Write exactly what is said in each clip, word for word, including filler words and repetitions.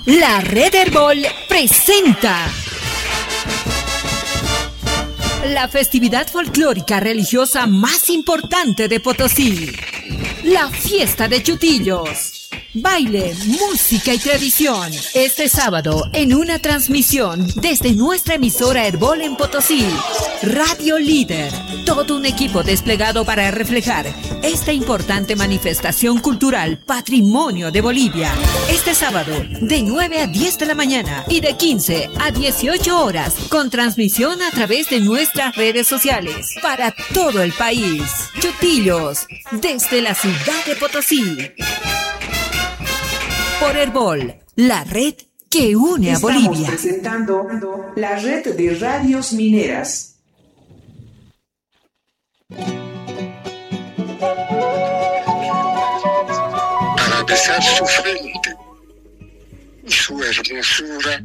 La Red Herbol presenta la festividad folclórica religiosa más importante de Potosí, la Fiesta de Chutillos. Baile, música y tradición. Este sábado, en una transmisión desde nuestra emisora Herbol en Potosí, Radio Líder. Todo un equipo desplegado para reflejar esta importante manifestación cultural, patrimonio de Bolivia. Este sábado, de nueve a diez de la mañana y de quince a dieciocho horas, con transmisión a través de nuestras redes sociales para todo el país. Chutillos, desde la ciudad de Potosí. Por Herbol, la red que une a Bolivia. Estamos presentando la red de radios mineras. Para besar su frente y su hermosura,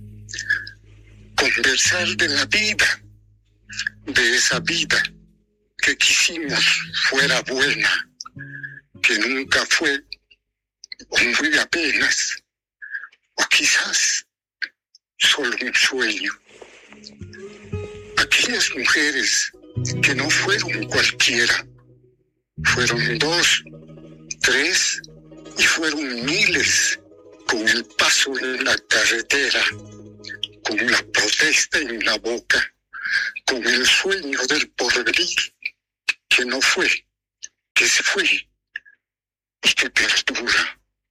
conversar de la vida, de esa vida que quisimos fuera buena, que nunca fue, o muy apenas, o quizás solo un sueño. Aquellas mujeres que no fueron cualquiera, fueron dos, tres y fueron miles, con el paso en la carretera, con la protesta en la boca, con el sueño del porvenir, que no fue, que se fue y que perdura.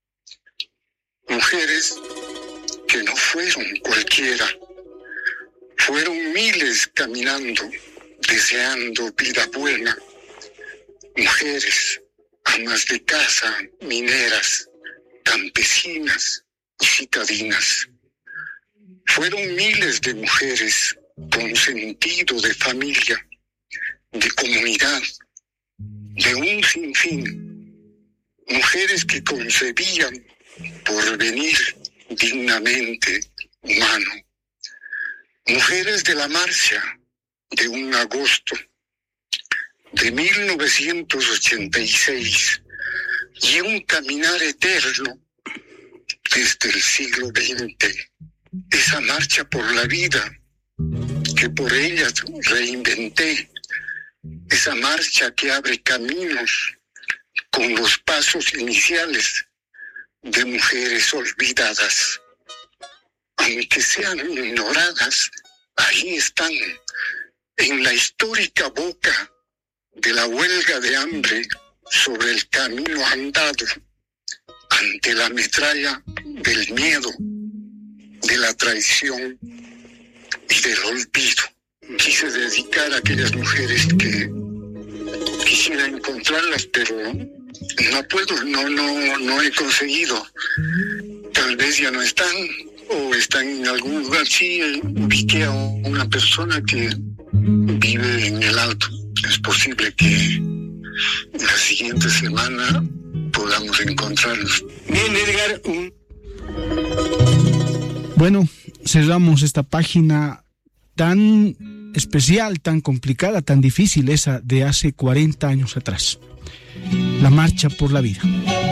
Mujeres que no fueron cualquiera, fueron miles caminando, deseando vida buena. Mujeres, amas de casa, mineras, campesinas y citadinas. Fueron miles de mujeres con sentido de familia, de comunidad, de un sinfín. Mujeres que concebían porvenir dignamente humano. Mujeres de la marcha de un agosto de mil novecientos ochenta y seis y un caminar eterno desde el siglo veinte. Esa marcha por la vida que por ella reinventé. Esa marcha que abre caminos con los pasos iniciales de mujeres olvidadas. Aunque sean ignoradas, ahí están, en la histórica boca de la huelga de hambre, sobre el camino andado, ante la metralla del miedo, de la traición y del olvido. Quise dedicar a aquellas mujeres que quisiera encontrarlas, pero no puedo, no, no, no he conseguido. Tal vez ya no están, o están en algún lugar. Sí, ubiqué a una persona que vive en el Alto. Es posible que la siguiente semana podamos encontrarlos. Bien, Edgar. Un... Bueno, cerramos esta página tan especial, tan complicada, tan difícil, esa de hace cuarenta años atrás. La marcha por la vida.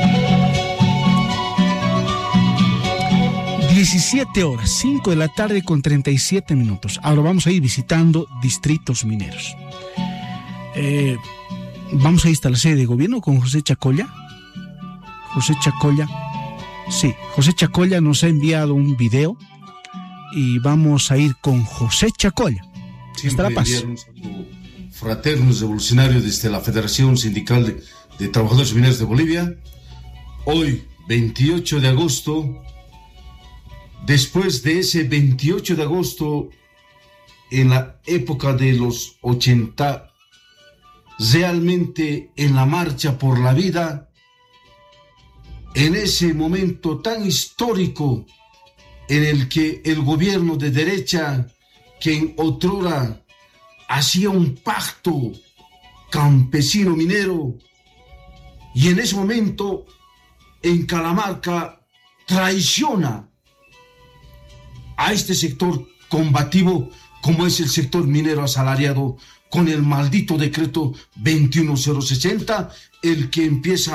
diecisiete horas, cinco de la tarde con treinta y siete minutos. Ahora vamos a ir visitando distritos mineros. Eh, vamos a ir hasta la sede de gobierno con José Chacolla. José Chacolla. Sí, José Chacolla nos ha enviado un video y vamos a ir con José Chacolla. Hasta La Paz. Fraternos revolucionarios desde la Federación Sindical de, de Trabajadores Mineros de Bolivia. Hoy, veintiocho de agosto, después de ese veintiocho de agosto, en la época de los ochenta, realmente en la marcha por la vida, en ese momento tan histórico en el que el gobierno de derecha, que en otrora hacía un pacto campesino minero, y en ese momento en Calamarca traiciona a este sector combativo como es el sector minero asalariado, con el maldito decreto veintiuno mil sesenta, el que empieza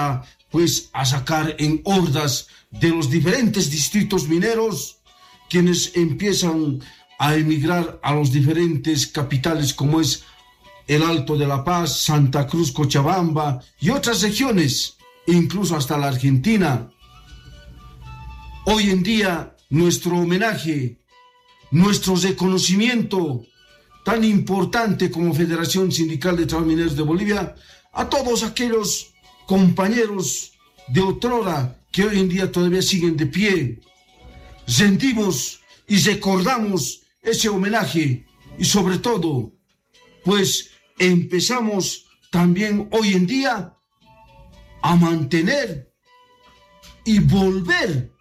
pues a sacar en hordas de los diferentes distritos mineros, quienes empiezan a emigrar a los diferentes capitales como es el Alto de La Paz, Santa Cruz, Cochabamba y otras regiones, incluso hasta la Argentina. Hoy en día nuestro homenaje, nuestro reconocimiento tan importante como Federación Sindical de Trabajadores Mineros de Bolivia, a todos aquellos compañeros de otrora que hoy en día todavía siguen de pie. Sentimos y recordamos ese homenaje y sobre todo, pues empezamos también hoy en día a mantener y volver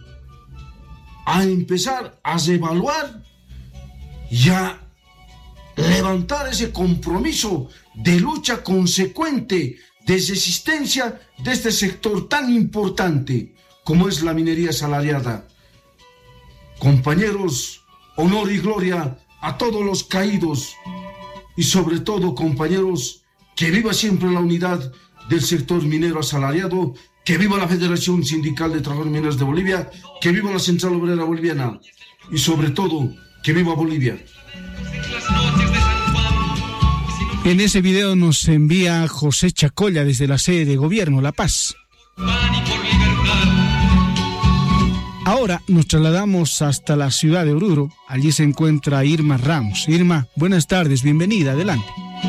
a empezar a reevaluar y a levantar ese compromiso de lucha consecuente, de resistencia de este sector tan importante como es la minería asalariada. Compañeros, honor y gloria a todos los caídos y sobre todo, compañeros, que viva siempre la unidad del sector minero asalariado, que viva la Federación Sindical de Trabajadores Mineros de Bolivia, que viva la Central Obrera Boliviana y sobre todo, que viva Bolivia. En ese video nos envía José Chacolla desde la sede de gobierno, La Paz. Ahora nos trasladamos hasta la ciudad de Oruro. Allí se encuentra Irma Ramos. Irma, buenas tardes, bienvenida, adelante.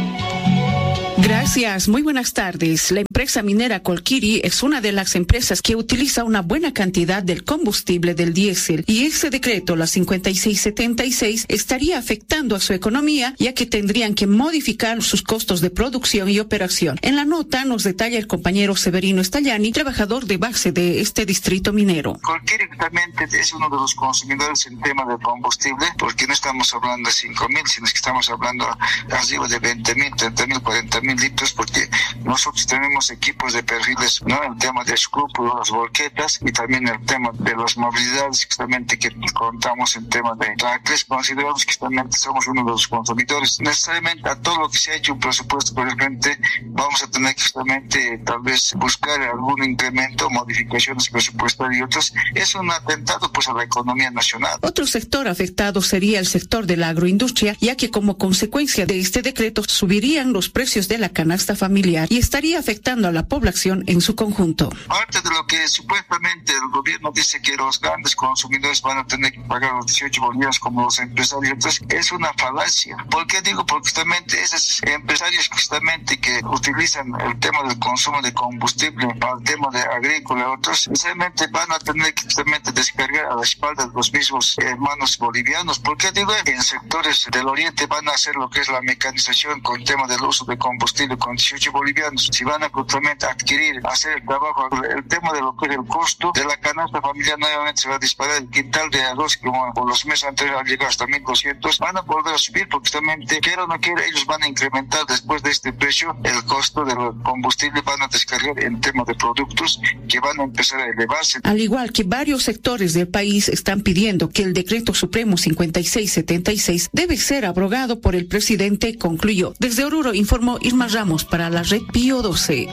Gracias, muy buenas tardes. La empresa minera Colquiri es una de las empresas que utiliza una buena cantidad del combustible del diésel y ese decreto, la cincuenta y seis setenta y seis, estaría afectando a su economía ya que tendrían que modificar sus costos de producción y operación. En la nota nos detalla el compañero Severino Estallani, trabajador de base de este distrito minero. Colquiri realmente es uno de los consumidores en tema de combustible, porque no estamos hablando de cinco mil, sino que estamos hablando arriba de veinte mil, treinta mil, cuarenta mil litros, porque nosotros tenemos equipos de perfiles, ¿no? El tema de escrúpulos, las volquetas y también el tema de las movilidades, justamente que contamos en tema de tractores. Consideramos que justamente somos uno de los consumidores. Necesariamente a todo lo que se ha hecho un presupuesto por el frente, vamos a tener que justamente tal vez buscar algún incremento, modificaciones presupuestarias y otras. Es un atentado pues a la economía nacional. Otro sector afectado sería el sector de la agroindustria, ya que como consecuencia de este decreto subirían los precios de la canasta familiar y estaría afectando a la población en su conjunto. Parte de lo que supuestamente el gobierno dice que los grandes consumidores van a tener que pagar los dieciocho bolivianos como los empresarios, entonces es una falacia. ¿Por qué digo? Porque justamente esos empresarios justamente que utilizan el tema del consumo de combustible para el tema de agrícola y otros, necesariamente van a tener que justamente descargar a la espalda de los mismos hermanos bolivianos. ¿Por qué digo? En sectores del oriente van a hacer lo que es la mecanización con el tema del uso de combustible con dieciocho bolivianos. Si van a justamente adquirir, hacer el trabajo, el tema de lo que es el costo de la canasta familiar nuevamente se va a disparar. El quintal de arroz, como por los meses anteriores ha llegado hasta mil doscientos, van a volver a subir porque justamente, quiera o no quiera, ellos van a incrementar después de este precio el costo del combustible, van a descargar en tema de productos que van a empezar a elevarse. Al igual que varios sectores del país están pidiendo que el decreto supremo cincuenta y seis setenta y seis debe ser abrogado por el presidente, concluyó. Desde Oruro informó Irma Ramos para la red Pío doce.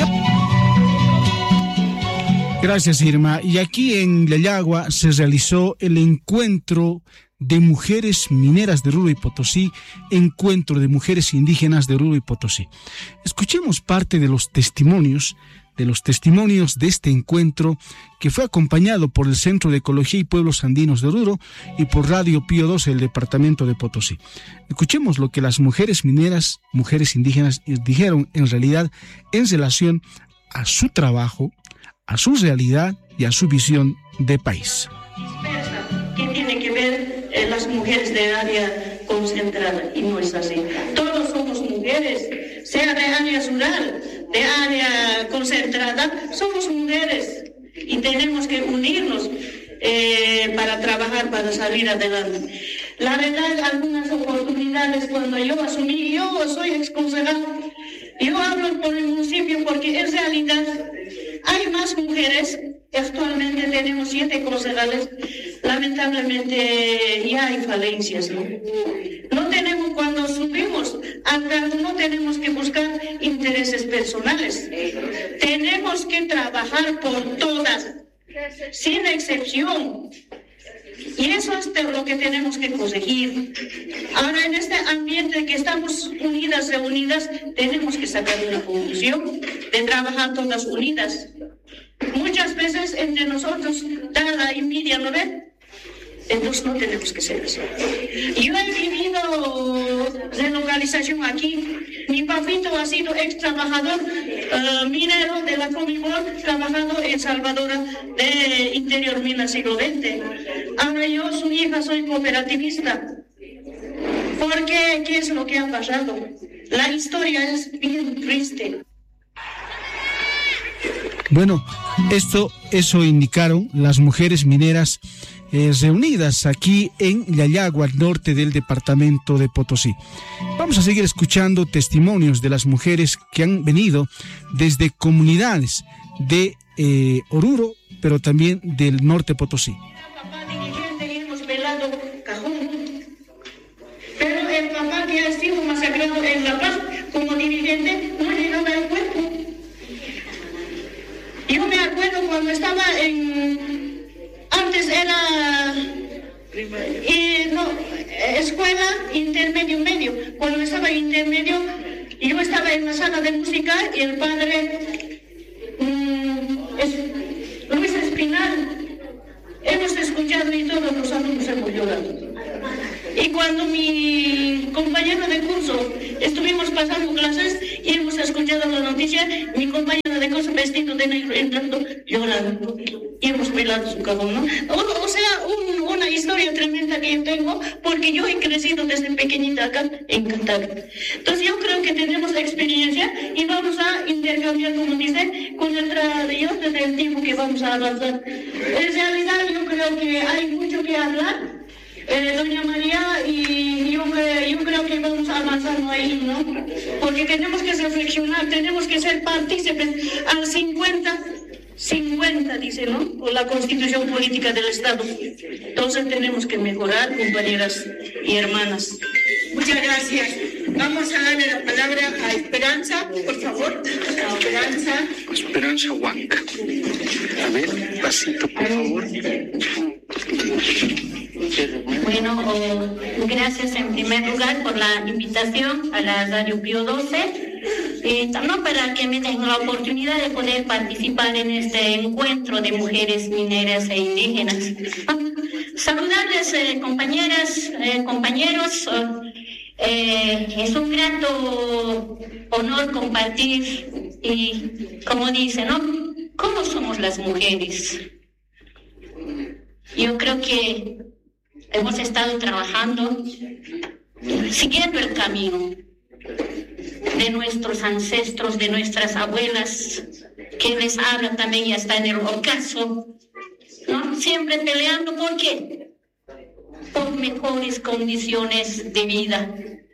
Gracias, Irma. Y aquí en Llayagua se realizó el encuentro de mujeres mineras de Oruro y Potosí, encuentro de mujeres indígenas de Oruro y Potosí. Escuchemos parte de los testimonios, de los testimonios de este encuentro que fue acompañado por el Centro de Ecología y Pueblos Andinos de Oruro y por Radio Pío doce del departamento de Potosí. Escuchemos lo que las mujeres mineras, mujeres indígenas dijeron en realidad en relación a su trabajo, a su realidad y a su visión de país. ¿Qué tiene que ver eh, las mujeres de área concentrada? Y no es así. Todos somos mujeres, sea de área rural, de área concentrada, somos mujeres y tenemos que unirnos eh, para trabajar, para salir adelante. La verdad, algunas oportunidades cuando yo asumí, yo soy exconsejal, yo hablo por el municipio porque en realidad hay más mujeres. Actualmente tenemos siete concejales. Lamentablemente ya hay falencias, ¿no? No tenemos, cuando subimos Al rato no tenemos que buscar intereses personales. Tenemos que trabajar por todas, sin excepción. Y eso es lo que tenemos que conseguir. Ahora, en este ambiente que estamos unidas, reunidas, tenemos que sacar una conclusión de trabajar todas unidas. Muchas veces entre nosotros da la envidia, ¿no ven? Entonces no tenemos que ser así. Yo he vivido relocalización aquí. Mi papito ha sido ex trabajador uh, minero de la Comibol, trabajado en Salvador de Interior Minas siglo veinte. Ahora yo, su hija, soy cooperativista. ¿Por qué? ¿Qué es lo que ha pasado? La historia es bien triste. Bueno, esto, eso indicaron las mujeres mineras eh, reunidas aquí en Yayagua, al norte del departamento de Potosí. Vamos a seguir escuchando testimonios de las mujeres que han venido desde comunidades de eh, Oruro, pero también del norte Potosí. Papá dirigente y hemos velado cajón, pero el papá que ha sido masacrado en La Paz como dirigente no llegaba al cuerpo. Yo me acuerdo cuando estaba en... Antes era... Y, no, escuela intermedio medio. Cuando estaba intermedio, yo estaba en la sala de música y el padre mmm, es, Luis Espinal. Hemos escuchado y todos los alumnos hemos llorado. Y cuando mi compañero de curso estuvimos pasando clases y hemos escuchado la noticia, mi compañero de curso vestido de negro entrando llorando. Y hemos velado su cajón, ¿no? O, o sea, un, una historia tremenda que yo tengo, porque yo he crecido desde pequeñita acá en Cantabria. Entonces yo creo que tenemos experiencia y vamos a intercambiar, como dice, con el tradición desde el tiempo que vamos a avanzar. En realidad yo creo que hay mucho que hablar. Eh, doña María, y yo, yo creo que vamos a avanzar ahí, ¿no? Porque tenemos que reflexionar, tenemos que ser partícipes al cincuenta, cincuenta dice, ¿no? Con la Constitución Política del Estado. Entonces tenemos que mejorar, compañeras y hermanas. Muchas gracias. Vamos a darle la palabra a Esperanza, por favor. Esperanza. Esperanza Huanca. A ver, pasito, por favor. Bueno, oh, gracias en primer lugar por la invitación a la Radio Pío doce, eh, también para que me den la oportunidad de poder participar en este encuentro de mujeres mineras e indígenas. Saludarles, eh, compañeras, eh, compañeros. Oh, eh, es un grato honor compartir y, como dice, ¿no? ¿Cómo somos las mujeres? Yo creo que hemos estado trabajando, siguiendo el camino de nuestros ancestros, de nuestras abuelas, que les habla también ya está en el ocaso, ¿no? Siempre peleando, ¿por qué? Por mejores condiciones de vida,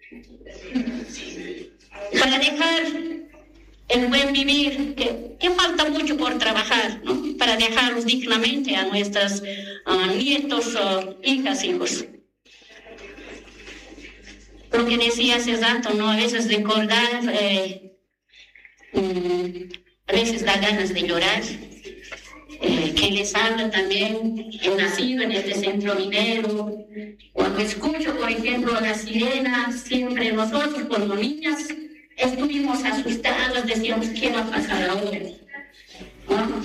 para dejar el buen vivir, que, que falta mucho por trabajar, ¿no? Para dejarlos dignamente a nuestros uh, nietos, uh, hijas, hijos. Lo que decía hace rato, ¿no? A veces recordar, eh, um, a veces da ganas de llorar. Eh, que les habla también, he nacido en este centro minero. Cuando escucho, por ejemplo, las sirenas, siempre nosotros, cuando niñas, estuvimos asustadas, decíamos, ¿qué va a pasar ahora? ¿No?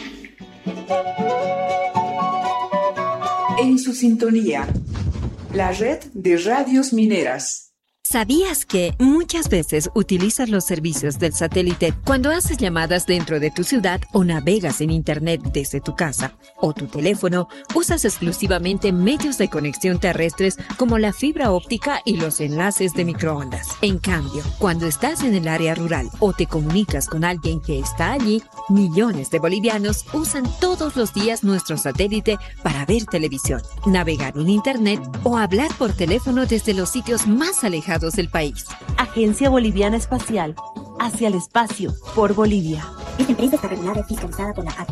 En su sintonía, la red de radios mineras. ¿Sabías que muchas veces utilizas los servicios del satélite cuando haces llamadas dentro de tu ciudad o navegas en internet desde tu casa o tu teléfono? Usas exclusivamente medios de conexión terrestres como la fibra óptica y los enlaces de microondas. En cambio, cuando estás en el área rural o te comunicas con alguien que está allí, millones de bolivianos usan todos los días nuestro satélite para ver televisión, navegar en internet o hablar por teléfono desde los sitios más alejados del país. Agencia Boliviana Espacial, hacia el espacio, por Bolivia. Esta empresa está regulada y fiscalizada por la A